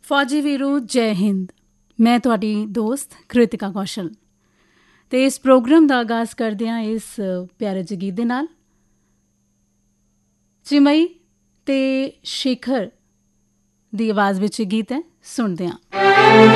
ਫੌਜੀ ਵੀਰੋ, ਜੈ ਹਿੰਦ। ਮੈਂ ਤੁਹਾਡੀ ਦੋਸਤ ਕ੍ਰਿਤਿਕਾ ਕੌਸ਼ਲ ਅਤੇ ਇਸ ਪ੍ਰੋਗਰਾਮ ਦਾ ਆਗਾਜ਼ ਕਰਦੇ ਹਾਂ ਇਸ ਪਿਆਰੇ ਜਿਹੇ ਗੀਤ ਦੇ ਨਾਲ। ਚਿਮਈ ਅਤੇ ਸ਼ੇਖਰ ਦੀ ਆਵਾਜ਼ ਵਿੱਚ ਇਹ ਗੀਤ ਹੈ, ਸੁਣਦੇ ਹਾਂ।